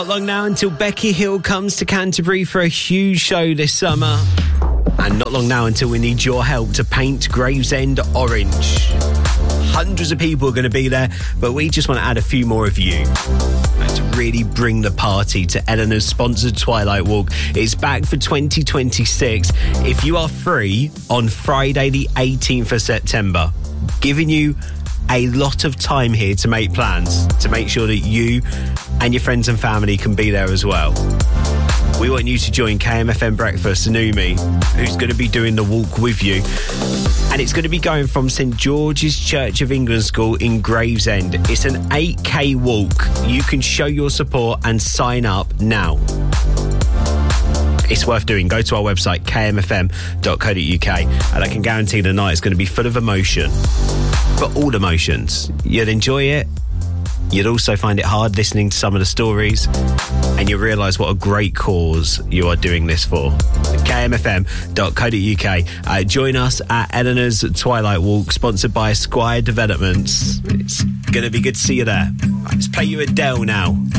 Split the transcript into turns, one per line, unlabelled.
Not long now until Becky Hill comes to Canterbury for a huge show this summer. And not long now until we need your help to paint Gravesend orange. Hundreds of people are going to be there, but we just want to add a few more of you to really bring the party to Eleanor's sponsored Twilight Walk. It's back for 2026. If you are free on Friday the 18th of September, giving you a lot of time here to make plans, to make sure that you and your friends and family can be there as well. We want you to join KMFM Breakfast and Umi, who's going to be doing the walk with you. And it's going to be going from St George's Church of England School in Gravesend. It's an 8k walk. You can show your support and sign up now. It's worth doing. Go to our website, kmfm.co.uk, and I can guarantee the night is going to be full of emotion. But all emotions. You'd enjoy it. You'd also find it hard listening to some of the stories, and you realise what a great cause you are doing this for. kmfm.co.uk. Join us at Eleanor's Twilight Walk, sponsored by Squire Developments. It's going to be good to see you there. Let's play you Adele now.